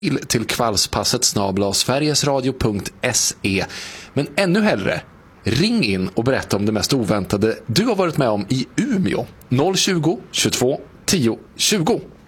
till kvalspasset@sverigesradio.se. Men ännu hellre, ring in och berätta om det mest oväntade du har varit med om i Umeå. 020 22 10 20.